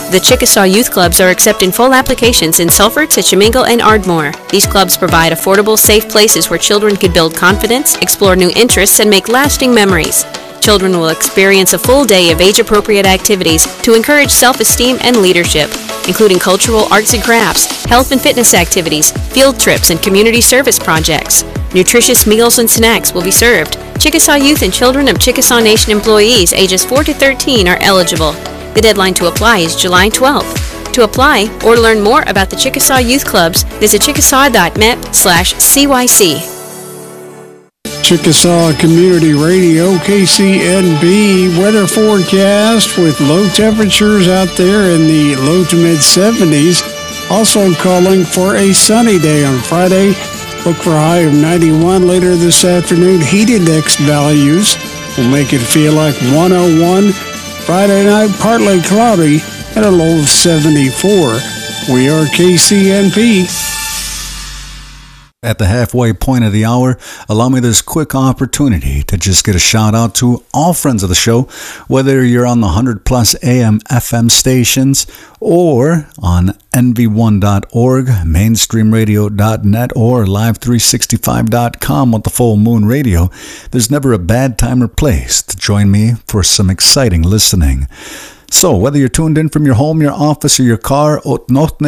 The Chickasaw Youth Clubs are accepting full applications in Sulphur, Titchamagle, and Ardmore. These clubs provide affordable, safe places where children can build confidence, explore new interests, and make lasting memories. Children will experience a full day of age-appropriate activities to encourage self-esteem and leadership, including cultural arts and crafts, health and fitness activities, field trips, and community service projects. Nutritious meals and snacks will be served. Chickasaw youth and children of Chickasaw Nation employees ages 4 to 13 are eligible. The deadline to apply is July 12th. To apply or learn more about the Chickasaw Youth Clubs, visit chickasaw.net/CYC. Chickasaw Community Radio, KCNB, weather forecast with low temperatures out there in the low to mid 70s. Also calling for a sunny day on Friday. Look for a high of 91 later this afternoon. Heat index values will make it feel like 101. Friday night, partly cloudy at a low of 74. We are KCNP. At the halfway point of the hour, allow me this quick opportunity to just get a shout out to all friends of the show, whether you're on the 100 plus AM FM stations or on nv1.org, mainstreamradio.net, or live365.com with the Full Moon Radio. There's never a bad time or place to join me for some exciting listening. So, whether you're tuned in from your home, your office, or your car, I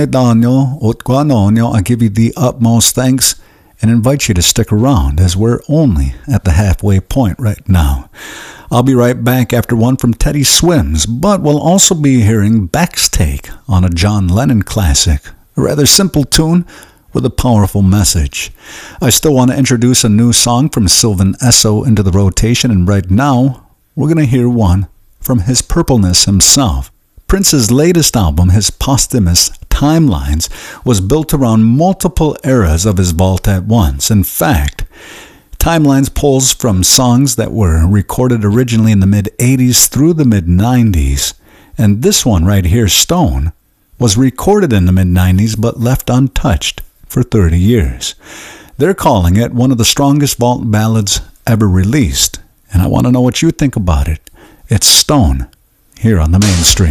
give you the utmost thanks and invite you to stick around as we're only at the halfway point right now. I'll be right back after one from Teddy Swims, but we'll also be hearing Beck's take on a John Lennon classic, a rather simple tune with a powerful message. I still want to introduce a new song from Sylvan Esso into the rotation, and right now, we're going to hear one from his purpleness himself. Prince's latest album, his posthumous Timelines, was built around multiple eras of his vault at once. In fact, Timelines pulls from songs that were recorded originally in the mid-'80s through the mid-'90s. And this one right here, Stone, was recorded in the mid-'90s but left untouched for 30 years. They're calling it one of the strongest vault ballads ever released. And I want to know what you think about it. It's Stone, here on the Mainstream.